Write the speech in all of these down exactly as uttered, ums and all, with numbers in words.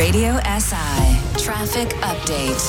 Radio S I traffic update.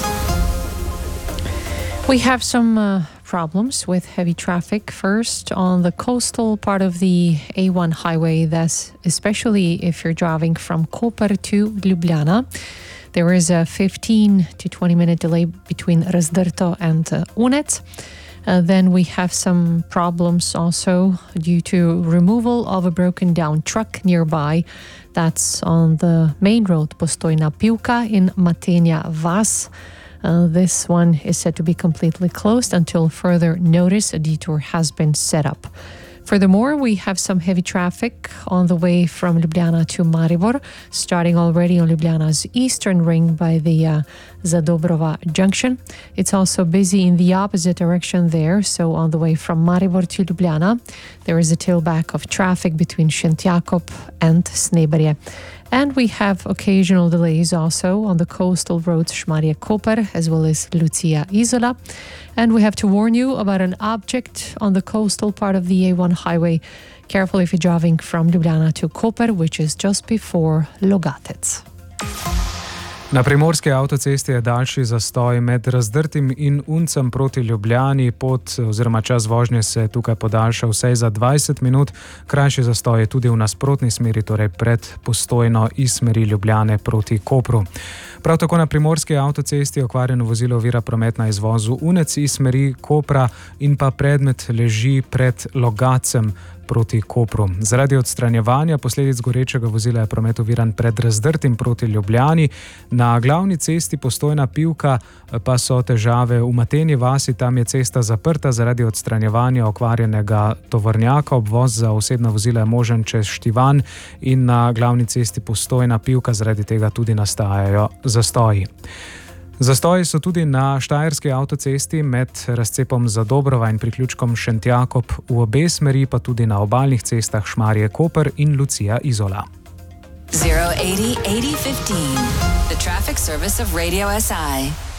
We have some uh, problems with heavy traffic. First, on the coastal part of the A one highway, that's especially if you're driving from Koper to Ljubljana. There is a fifteen to twenty minute delay between Razdrto and uh, Unec. Uh, then we have some problems also due to removal of a broken down truck nearby. That's on the main road Postojna Pivka in Matenia Vas. Uh, this one is said to be completely closed until further notice. A detour has been set up. Furthermore, we have some heavy traffic on the way from Ljubljana to Maribor, starting already on Ljubljana's eastern ring by the uh, Zadobrova junction. It's also busy in the opposite direction there, so on the way from Maribor to Ljubljana, there is a tailback of traffic between Šentjakov and Sneberje. And we have occasional delays also on the coastal roads Šmarje Koper as well as Lucia Izola. And we have to warn you about an object on the coastal part of the A one highway. Careful if you're driving from Ljubljana to Koper, which is just before Logatec. Na primorski avtocesti je daljši zastoj med Razdrtim in Uncem proti Ljubljani. Pot oziroma čas vožnje se tukaj podaljša vsaj za dvajset minut. Krajši zastoj je tudi v nasprotni smeri, torej pred Postojno iz smeri Ljubljane proti Kopru. Prav tako na primorski avtocesti okvarjeno vozilo ovira promet na izvozu Unec iz smeri Kopra in pa predmet leži pred Logatcem proti Kopru. Zaradi odstranjevanja posledic gorečega vozila je promet oviran pred Razdrtim proti Ljubljani. Na glavni cesti Postojna Pivka pa so težave v Mateni vasi, tam je cesta zaprta zaradi odstranjevanja okvarjenega tovornjaka. Obvoz za osebna vozila je možen čez Štivan in na glavni cesti Postojna Pivka zaradi tega tudi nastajajo zastoji. Zastoji so tudi na štajerski avtocesti med razcepom Zadobrova in priključkom Šentjakov v obe smeri, pa tudi na obalnih cestah Šmarje Koper in Lucia Izola. zero eighty eighty fifteen, the traffic service of Radio S I.